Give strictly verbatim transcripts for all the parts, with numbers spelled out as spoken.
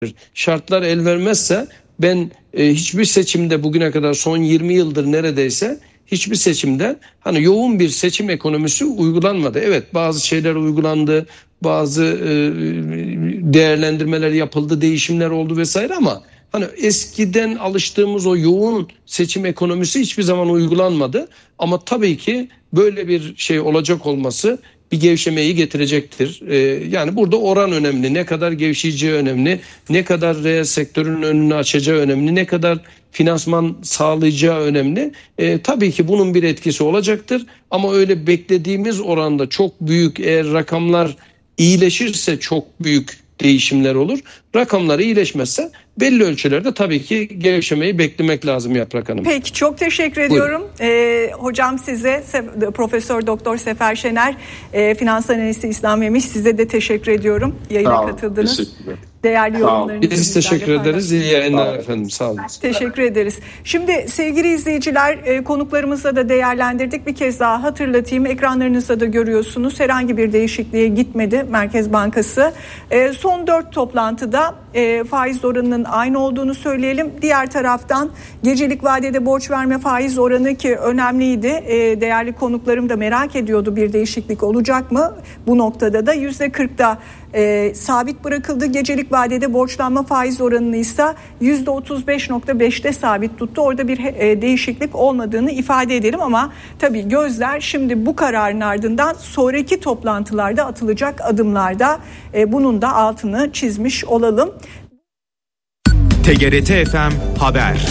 Şartlar el vermezse ben e, hiçbir seçimde bugüne kadar son yirmi yıldır neredeyse hiçbir seçimde hani yoğun bir seçim ekonomisi uygulanmadı. Evet, bazı şeyler uygulandı, bazı e, değerlendirmeler yapıldı, değişimler oldu vesaire ama hani eskiden alıştığımız o yoğun seçim ekonomisi hiçbir zaman uygulanmadı. Ama tabii ki böyle bir şey olacak olması bir gevşemeyi getirecektir. Ee, yani burada oran önemli. Ne kadar gevşeyeceği önemli. Ne kadar reel sektörün önünü açacağı önemli. Ne kadar finansman sağlayacağı önemli. Ee, tabii ki bunun bir etkisi olacaktır. Ama öyle beklediğimiz oranda çok büyük, eğer rakamlar iyileşirse çok büyük değişimler olur. Rakamlar iyileşmezse belli ölçülerde tabii ki gevşemeyi beklemek lazım Yaprak Hanım. Peki, çok teşekkür ediyorum. Ee, hocam size, Profesör Doktor Sefer Şener, e, finans analisti İslam Memiş, size de teşekkür ediyorum. Yayına katıldınız. Değerli yorumlarınız. Biz teşekkür ederiz. İyi yayınlar efendim. Sağ olun. Teşekkür ederiz. Şimdi sevgili izleyiciler, e, konuklarımızla da değerlendirdik. Bir kez daha hatırlatayım. Ekranlarınızda da görüyorsunuz. Herhangi bir değişikliğe gitmedi Merkez Bankası. E, son dört toplantıda e, faiz oranının aynı olduğunu söyleyelim. Diğer taraftan gecelik vadede borç verme faiz oranı ki önemliydi. E, değerli konuklarım da merak ediyordu, bir değişiklik olacak mı? Bu noktada da yüzde kırkta e, sabit bırakıldı. Gecelik vadede borçlanma faiz oranını ise yüzde otuz beş nokta beşte sabit tuttu. Orada bir e, değişiklik olmadığını ifade edelim ama tabii gözler şimdi bu kararın ardından sonraki toplantılarda atılacak adımlarda, e, bunun da altını çizmiş olalım. T G R T F M Haber.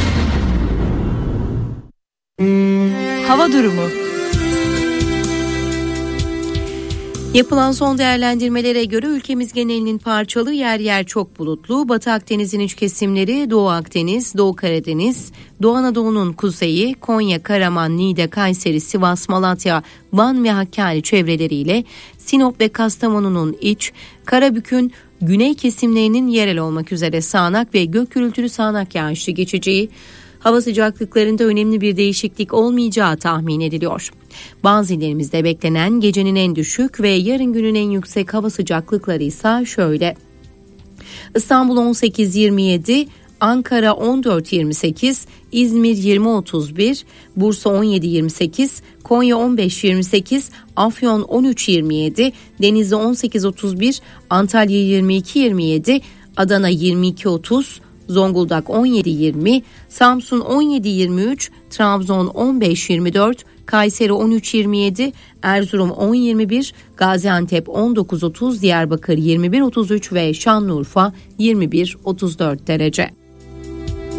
Hava durumu. Yapılan son değerlendirmelere göre ülkemiz genelinin parçalı, yer yer çok bulutlu. Batı Akdeniz'in iç kesimleri, Doğu Akdeniz, Doğu Karadeniz, Doğu Anadolu'nun kuzeyi, Konya, Karaman, Niğde, Kayseri, Sivas, Malatya, Van ve Hakkari çevreleriyle Sinop ve Kastamonu'nun iç, Karabük'ün güney kesimlerinin yerel olmak üzere sağanak ve gök gürültülü sağanak yağışlı geçeceği, hava sıcaklıklarında önemli bir değişiklik olmayacağı tahmin ediliyor. Bazı illerimizde beklenen gecenin en düşük ve yarın günün en yüksek hava sıcaklıkları ise şöyle: İstanbul on sekiz yirmi yedi, Ankara on dört yirmi sekiz, İzmir yirmi otuz bir, Bursa on yedi yirmi sekiz, Konya on beş yirmi sekiz, Afyon on üç yirmi yedi, Denizli on sekiz otuz bir, Antalya yirmi iki yirmi yedi, Adana yirmi iki otuz, Zonguldak on yedi yirmi, Samsun on yedi yirmi üç, Trabzon on beş yirmi dört, Kayseri on üç yirmi yedi, Erzurum on yirmi bir, Gaziantep on dokuz otuz, Diyarbakır yirmi bir otuz üç ve Şanlıurfa yirmi bir otuz dört derece.